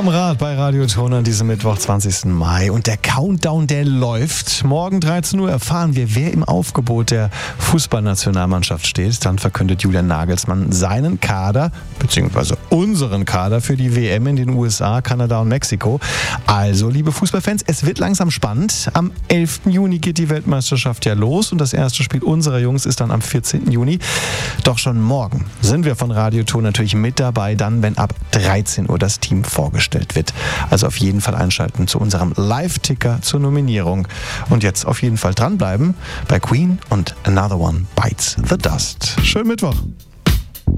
am Rad bei Radio Ton an diesem Mittwoch, 20. Mai. Und der Countdown, der läuft. Morgen 13 Uhr erfahren wir, wer im Aufgebot der Fußballnationalmannschaft steht. Dann verkündet Julian Nagelsmann seinen Kader, beziehungsweise unseren Kader für die WM in den USA, Kanada und Mexiko. Also, liebe Fußballfans, es wird langsam spannend. Am 11. Juni geht die Weltmeisterschaft ja los und das erste Spiel unserer Jungs ist dann am 14. Juni. Doch schon morgen sind wir von Radio Ton natürlich mit dabei, dann, wenn ab 13 Uhr das Team vorgestellt wird. Also auf jeden Fall einschalten zu unserem Live-Ticker zur Nominierung. Und jetzt auf jeden Fall dranbleiben bei Queen und Another One Bites the Dust. Schönen Mittwoch.